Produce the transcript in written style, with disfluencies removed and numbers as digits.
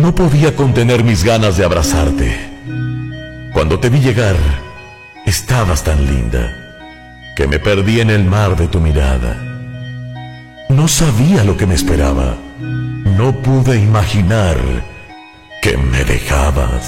No podía contener mis ganas de abrazarte. Cuando te vi llegar, estabas tan linda que me perdí en el mar de tu mirada. No sabía lo que me esperaba. No pude imaginar que me dejabas.